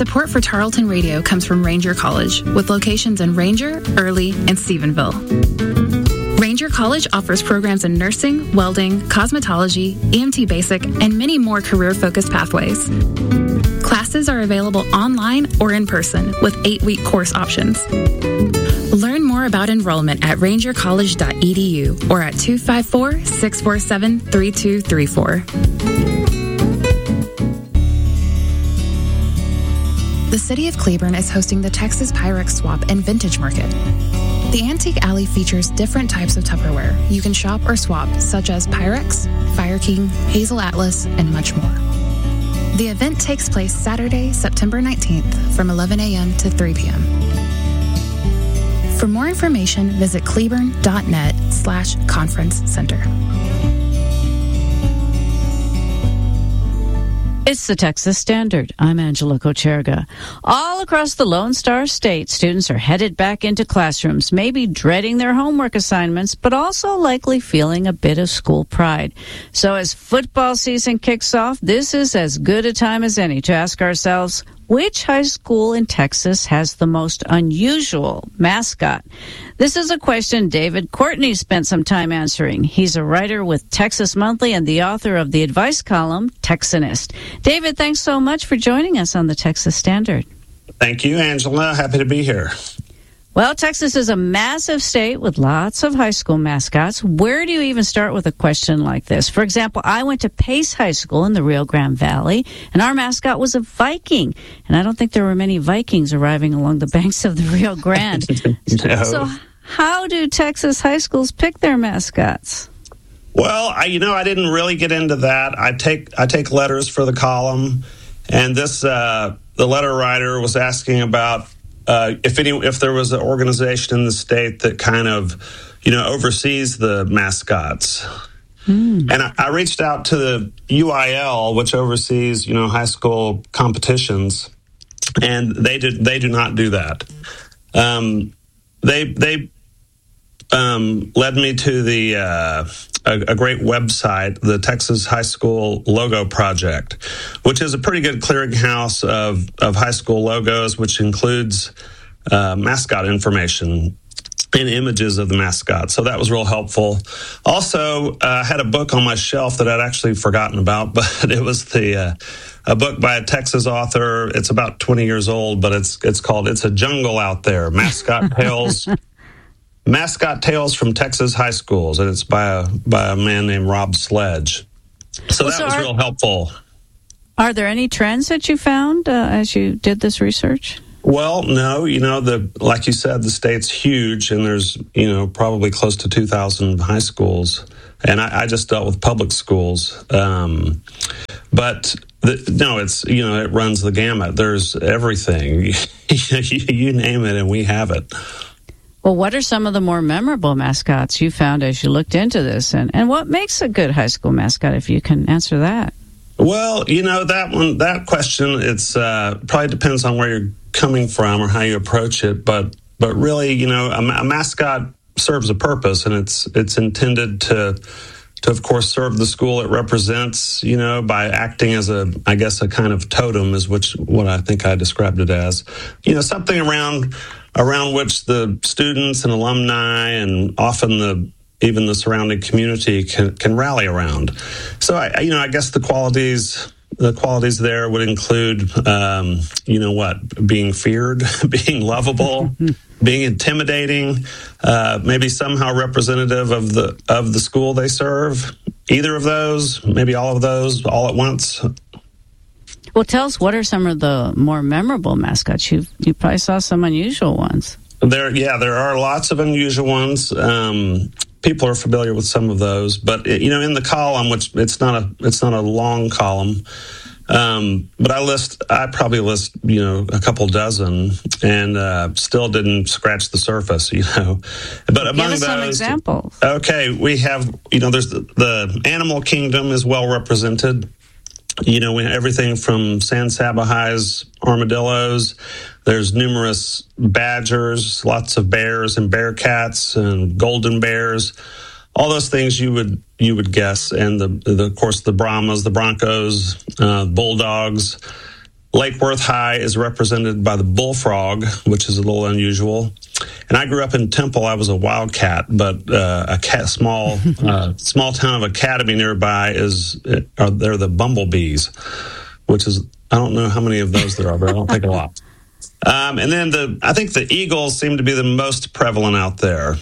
Support for Tarleton Radio comes from Ranger College, with locations in Ranger, Early, and Stephenville. Ranger College offers programs in nursing, welding, cosmetology, EMT basic, and many more career-focused pathways. Classes are available online or in person with 8-week course options. Learn more about enrollment at rangercollege.edu or at 254-647-3234. The City of Cleburne is hosting the Texas Pyrex Swap and Vintage Market. The Antique Alley features different types of Tupperware you can shop or swap, such as Pyrex, Fire King, Hazel Atlas, and much more. The event takes place Saturday, September 19th from 11 a.m. to 3 p.m. For more information, visit cleburne.net/conference center. It's the Texas Standard. I'm Angela Kocherga. All across the Lone Star State, students are headed back into classrooms, maybe dreading their homework assignments, but also likely feeling a bit of school pride. So as football season kicks off, this is as good a time as any to ask ourselves, which high school in Texas has the most unusual mascot? This is a question David Courtney spent some time answering. He's a writer with Texas Monthly and the author of the advice column, Texanist. David, thanks so much for joining us on the Texas Standard. Thank you, Angela. Happy to be here. Well, Texas is a massive state with lots of high school mascots. Where do you even start with a question like this? For example, I went to Pace High School in the Rio Grande Valley, and our mascot was a Viking. And I don't think there were many Vikings arriving along the banks of the Rio Grande. No. So how do Texas high schools pick their mascots? Well, I didn't really get into that. I take letters for the column, and the letter writer was asking about if there was an organization in the state that kind of, oversees the mascots. And I reached out to the UIL, which oversees, high school competitions, and they do not do that. They led me to the a great website, the Texas High School Logo Project, which is a pretty good clearinghouse of high school logos, which includes mascot information and images of the mascot. So that was real helpful. Also, I had a book on my shelf that I'd actually forgotten about, but it was a book by a Texas author. It's about 20 years old, but it's called "It's a Jungle Out There: Mascot Tales." Mascot Tales from Texas High Schools, and it's by a man named Rob Sledge. So that was real helpful. Are there any trends that you found as you did this research? Well, no. Like you said, the state's huge, and there's probably close to 2,000 high schools, and I just dealt with public schools. But it runs the gamut. There's everything. You name it, and we have it. Well, what are some of the more memorable mascots you found as you looked into this? And what makes a good high school mascot, if you can answer that? Well, that question, it's probably depends on where you're coming from or how you approach it. But really, a mascot serves a purpose, and it's intended to of course serve the school it represents, by acting as a kind of totem is what I think I described it as. Something around which the students and alumni and often even the surrounding community can rally around. So I guess the qualities there would include being feared, being lovable, being intimidating, maybe somehow representative of the school they serve. Either of those, maybe all of those, all at once. Well, tell us, what are some of the more memorable mascots? You probably saw some unusual ones. There are lots of unusual ones. People are familiar with some of those, but in the column, which it's not a long column, but I probably list a couple dozen, and still didn't scratch the surface. But among Give us some examples. Okay, we have there's the animal kingdom is well represented. Everything from San Saba High's armadillos. There's numerous badgers, lots of bears and bearcats and golden bears. All those things you would guess, and of course the Brahmas, the Broncos, Bulldogs. Lake Worth High is represented by the bullfrog, which is a little unusual. And I grew up in Temple. I was a wildcat, but small town of Academy nearby they're the bumblebees, which is, I don't know how many of those there are, but I don't think a lot. And then I think the eagles seem to be the most prevalent out there.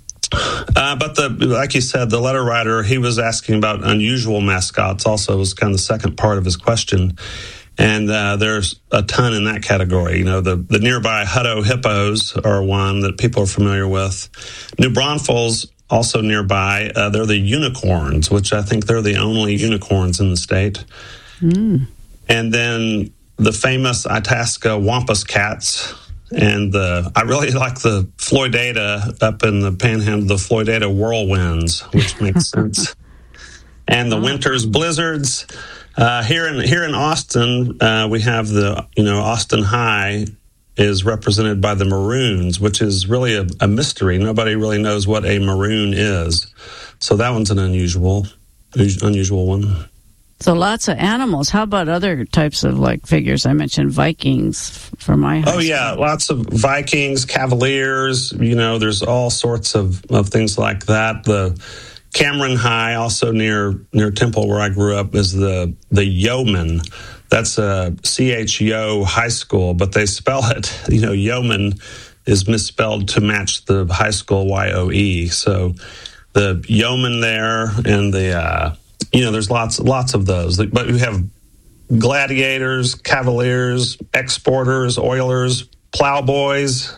But like you said, the letter writer, he was asking about unusual mascots also, was kind of the second part of his question. And there's a ton in that category. The nearby Hutto hippos are one that people are familiar with. New Braunfels, also nearby, they're the unicorns, which I think they're the only unicorns in the state. Mm. And then the famous Itasca Wampus cats. And I really like the Floydada up in the panhandle, the Floydada whirlwinds, which makes sense. And the winter's blizzards. Here in Austin, we have the Austin High is represented by the maroons, which is really a mystery. Nobody really knows what a maroon is, so that one's an unusual one. So lots of animals. How about other types of figures? I mentioned Vikings for my high school. Oh yeah, lots of Vikings, Cavaliers. There's all sorts of things like that. The Cameron High, also near Temple where I grew up, is the Yeoman. That's a CHYO high school, but they spell it, Yeoman is misspelled to match the high school YOE. So the Yeoman there, and there's lots of those. But we have Gladiators, Cavaliers, Exporters, Oilers, Plowboys,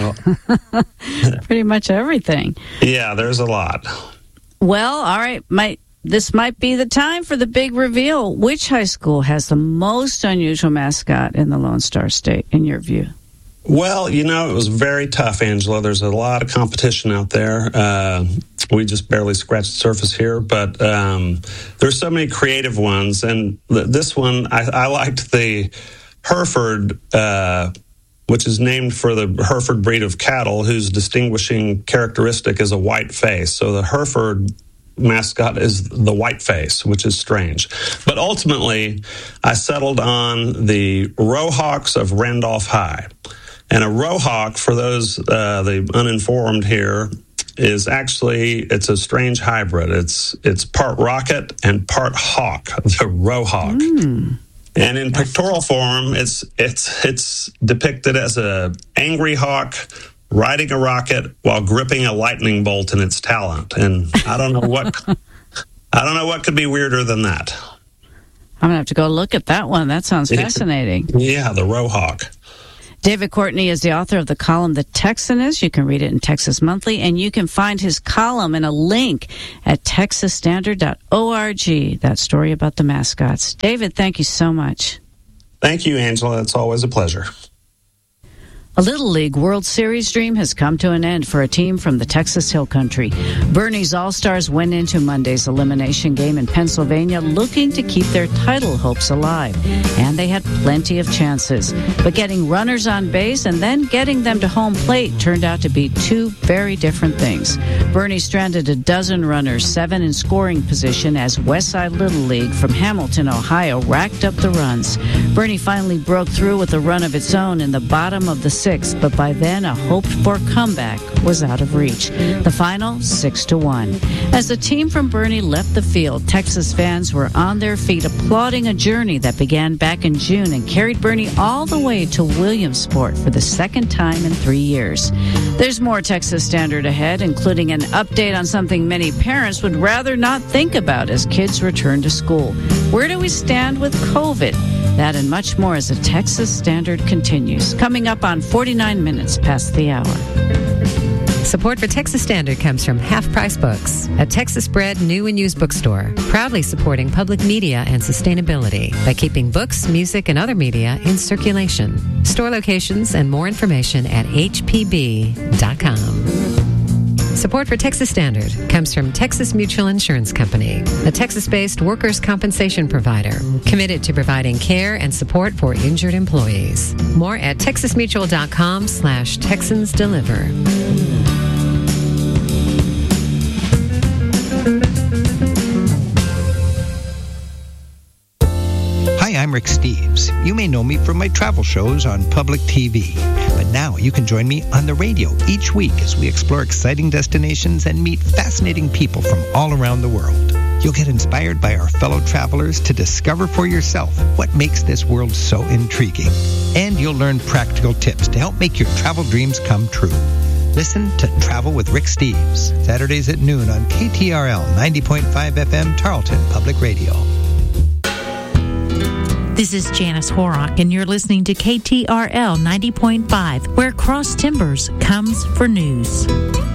Pretty much everything. Yeah, there's a lot. Well, all right. This might be the time for the big reveal. Which high school has the most unusual mascot in the Lone Star State, in your view? Well, it was very tough, Angela. There's a lot of competition out there. We just barely scratched the surface here, but there's so many creative ones. And this one, I liked the Hereford, which is named for the Hereford breed of cattle, whose distinguishing characteristic is a white face. So the Hereford mascot is the white face, which is strange. But ultimately, I settled on the Rohawks of Randolph High. And a Rohawk, for those the uninformed here, is actually, it's a strange hybrid. It's part rocket and part hawk, the Rohawk. Mm. And in pictorial form, it's depicted as a angry hawk riding a rocket while gripping a lightning bolt in its talent. And I don't know what could be weirder than that. I'm gonna have to go look at that one. That sounds fascinating. Yeah, the Rohawk. David Courtney is the author of the column The Texanist. You can read it in Texas Monthly, and you can find his column and a link at texasstandard.org. That story about the mascots. David, thank you so much. Thank you, Angela. It's always a pleasure. A Little League World Series dream has come to an end for a team from the Texas Hill Country. Bernie's All-Stars went into Monday's elimination game in Pennsylvania looking to keep their title hopes alive. And they had plenty of chances. But getting runners on base and then getting them to home plate turned out to be two very different things. Bernie stranded a dozen runners, 7 in scoring position, as Westside Little League from Hamilton, Ohio, racked up the runs. Bernie finally broke through with a run of its own in the bottom of the 6th, but by then a hoped-for comeback was out of reach. The final, 6-1. As the team from Bernie left the field, Texas fans were on their feet applauding a journey that began back in June and carried Bernie all the way to Williamsport for the second time in 3 years. There's more Texas Standard ahead, including an update on something many parents would rather not think about as kids return to school. Where do we stand with COVID? That and much more as the Texas Standard continues. Coming up on 49 minutes past the hour. Support for Texas Standard comes from Half Price Books, a Texas-bred new and used bookstore, proudly supporting public media and sustainability by keeping books, music, and other media in circulation. Store locations and more information at hpb.com. Support for Texas Standard comes from Texas Mutual Insurance Company, a Texas-based workers' compensation provider committed to providing care and support for injured employees. More at texasmutual.com/TexansDeliver. Hi, I'm Rick Steves. You may know me from my travel shows on public TV, but now you can join me on the radio each week as we explore exciting destinations and meet fascinating people from all around the world. You'll get inspired by our fellow travelers to discover for yourself what makes this world so intriguing. And you'll learn practical tips to help make your travel dreams come true. Listen to Travel with Rick Steves, Saturdays at noon on KTRL 90.5 FM Tarleton Public Radio. This is Janice Horrock, and you're listening to KTRL 90.5, where Cross Timbers comes for news.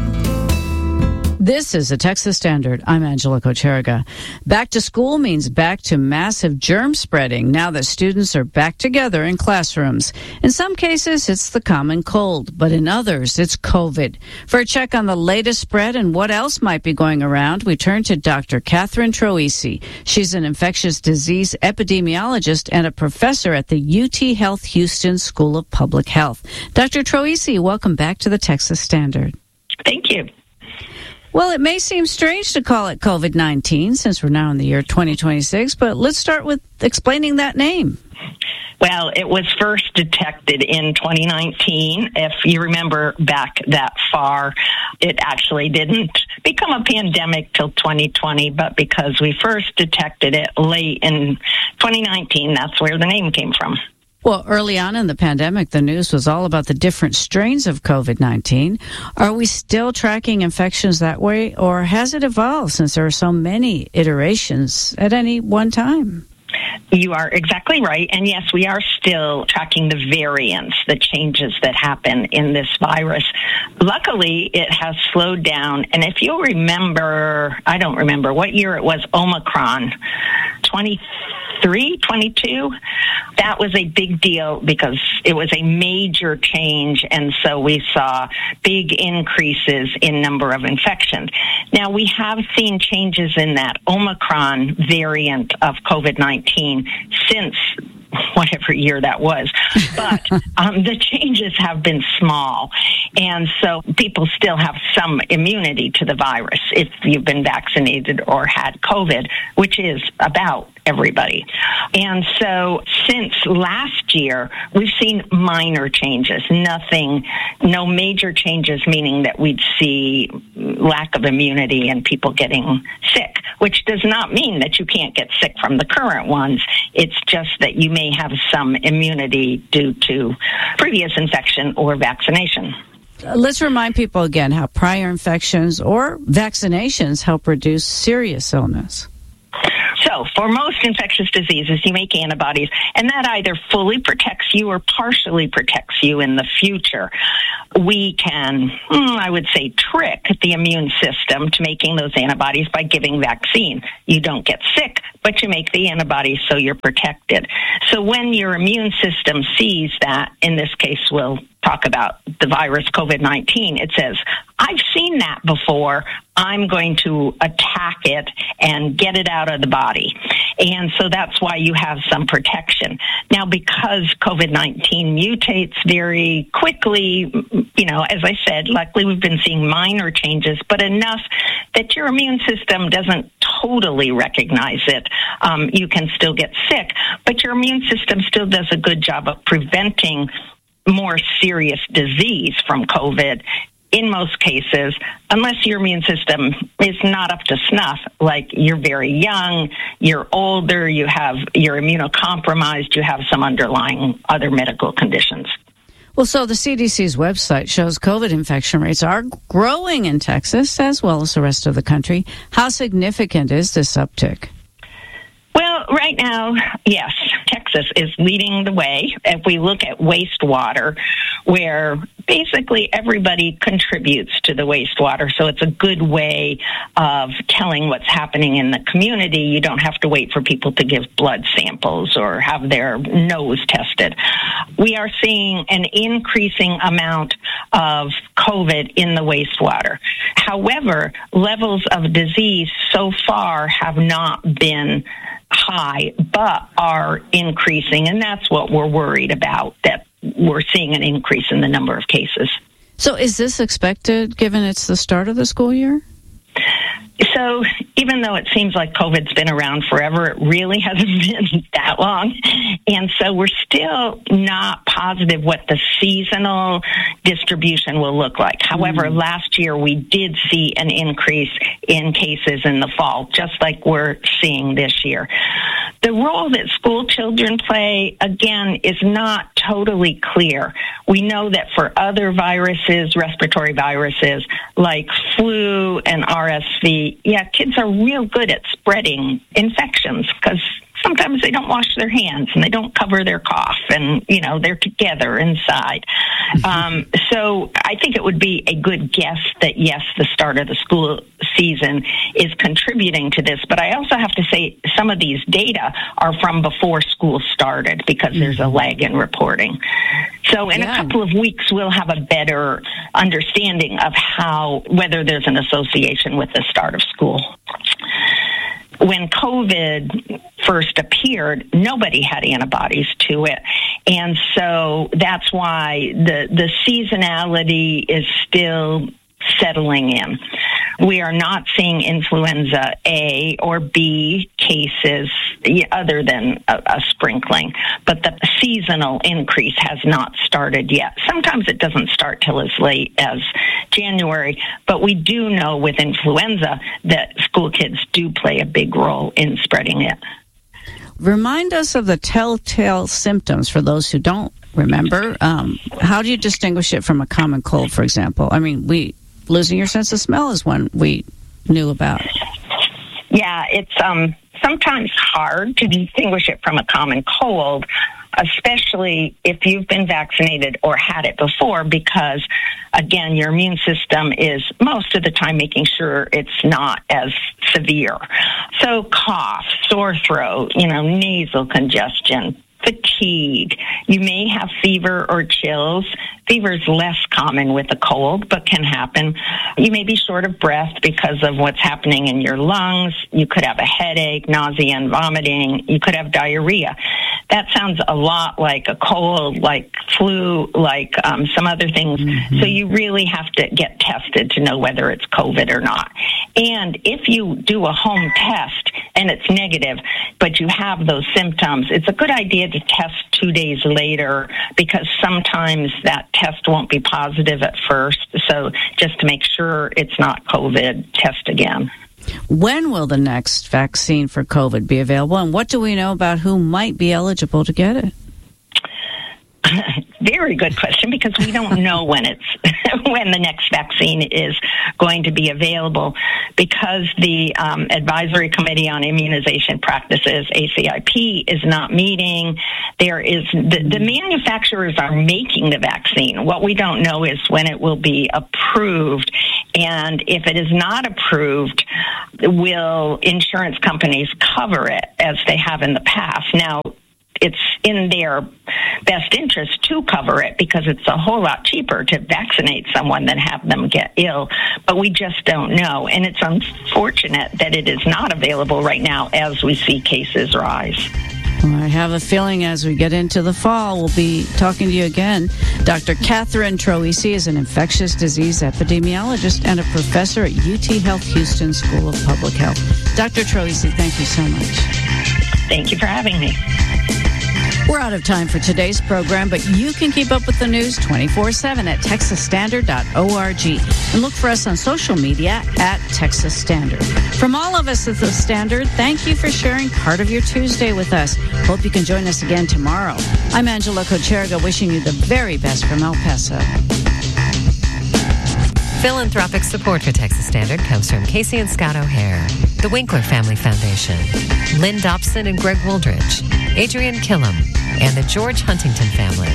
This is the Texas Standard. I'm Angela Kocherga. Back to school means back to massive germ spreading now that students are back together in classrooms. In some cases, it's the common cold, but in others, it's COVID. For a check on the latest spread and what else might be going around, we turn to Dr. Catherine Troisi. She's an infectious disease epidemiologist and a professor at the UT Health Houston School of Public Health. Dr. Troisi, welcome back to the Texas Standard. Thank you. Well, it may seem strange to call it COVID-19 since we're now in the year 2026, but let's start with explaining that name. Well, it was first detected in 2019. If you remember back that far, it actually didn't become a pandemic till 2020, but because we first detected it late in 2019, that's where the name came from. Well, early on in the pandemic, the news was all about the different strains of COVID-19. Are we still tracking infections that way, or has it evolved since there are so many iterations at any one time? You are exactly right. And yes, we are still tracking the variants, the changes that happen in this virus. Luckily, it has slowed down. And if you'll remember, I don't remember what year it was, Omicron, 22, that was a big deal because it was a major change, and so we saw big increases in number of infections. Now, we have seen changes in that Omicron variant of COVID-19 since whatever year that was, but the changes have been small, and so people still have some immunity to the virus if you've been vaccinated or had COVID, which is about everybody. And so since last year, we've seen minor changes, no major changes, meaning that we'd see lack of immunity and people getting sick, which does not mean that you can't get sick from the current ones. It's just that you may have some immunity due to previous infection or vaccination. Let's remind people again how prior infections or vaccinations help reduce serious illness. So, for most infectious diseases, you make antibodies, and that either fully protects you or partially protects you in the future. We can, I would say, trick the immune system to making those antibodies by giving vaccine. You don't get sick, but you make the antibodies so you're protected. So when your immune system sees that, in this case, we'll talk about the virus COVID-19, it says, I've seen that before. I'm going to attack it and get it out of the body. And so that's why you have some protection. Now, because COVID-19 mutates very quickly, as I said, luckily we've been seeing minor changes, but enough that your immune system doesn't totally recognize it. You can still get sick, but your immune system still does a good job of preventing more serious disease from COVID in most cases, unless your immune system is not up to snuff, like you're very young, you're older, you're immunocompromised, you have some underlying other medical conditions. Well, so the CDC's website shows COVID infection rates are growing in Texas as well as the rest of the country. How significant is this uptick? Well, right now, yes, Texas is leading the way. If we look at wastewater, where basically everybody contributes to the wastewater, so it's a good way of telling what's happening in the community. You don't have to wait for people to give blood samples or have their nose tested. We are seeing an increasing amount of COVID in the wastewater. However, levels of disease so far have not been high, but are increasing, and that's what we're worried about, that we're seeing an increase in the number of cases. So is this expected, given it's the start of the school year? So even though it seems like COVID's been around forever, it really hasn't been that long. And so we're still not positive what the seasonal distribution will look like. However, last year we did see an increase in cases in the fall, just like we're seeing this year. The role that school children play, again, is not totally clear. We know that for other viruses, respiratory viruses, like flu and RSV, kids are real good at spreading infections because sometimes they don't wash their hands and they don't cover their cough and, they're together inside. So I think it would be a good guess that, yes, the start of the school season is contributing to this. But I also have to say some of these data are from before school started because there's a lag in reporting. So in a couple of weeks, we'll have a better understanding of whether there's an association with the start of school. When COVID first appeared, nobody had antibodies to it. And so that's why the seasonality is still settling in. We are not seeing influenza A or B cases other than a sprinkling, but the seasonal increase has not started yet. Sometimes it doesn't start till as late as January, but we do know with influenza that school kids do play a big role in spreading it. Remind us of the telltale symptoms for those who don't remember. How do you distinguish it from a common cold, for example? I mean, losing your sense of smell is one we knew about. Yeah, it's sometimes hard to distinguish it from a common cold, especially if you've been vaccinated or had it before, because, again, your immune system is most of the time making sure it's not as severe. So cough, sore throat, nasal congestion, fatigue. You may have fever or chills. Fever is less common with a cold, but can happen. You may be short of breath because of what's happening in your lungs. You could have a headache, nausea, and vomiting. You could have diarrhea. That sounds a lot like a cold, like flu, like some other things. So you really have to get tested to know whether it's COVID or not. And if you do a home test and it's negative, but you have those symptoms, it's a good idea to test 2 days later because sometimes that test won't be positive at first. So just to make sure it's not COVID, test again. When will the next vaccine for COVID be available, and what do we know about who might be eligible to get it? Very good question, because we don't know when the next vaccine is going to be available, because the Advisory Committee on Immunization Practices, ACIP, is not meeting. There is the manufacturers are making the vaccine. What we don't know is when it will be approved, and if it is not approved, will insurance companies cover it as they have in the past? Now, it's in their best interest to cover it because it's a whole lot cheaper to vaccinate someone than have them get ill. But we just don't know. And it's unfortunate that it is not available right now as we see cases rise. Well, I have a feeling as we get into the fall, we'll be talking to you again. Dr. Catherine Troisi is an infectious disease epidemiologist and a professor at UT Health Houston School of Public Health. Dr. Troisi, thank you so much. Thank you for having me. We're out of time for today's program, but you can keep up with the news 24/7 at TexasStandard.org. And look for us on social media at Texas Standard. From all of us at the Standard, thank you for sharing part of your Tuesday with us. Hope you can join us again tomorrow. I'm Angela Kocherga, wishing you the very best from El Paso. Philanthropic support for Texas Standard comes from Casey and Scott O'Hare, the Winkler Family Foundation, Lynn Dobson and Greg Wooldridge, Adrian Killam, and the George Huntington family.